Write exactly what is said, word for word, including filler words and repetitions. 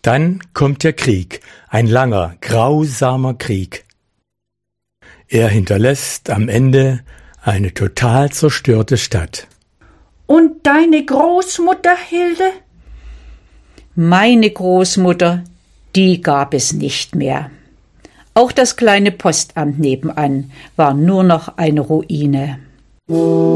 Dann kommt der Krieg, ein langer, grausamer Krieg. Er hinterlässt am Ende eine total zerstörte Stadt. Und deine Großmutter, Hilde? Meine Großmutter, die gab es nicht mehr. Auch das kleine Postamt nebenan war nur noch eine Ruine.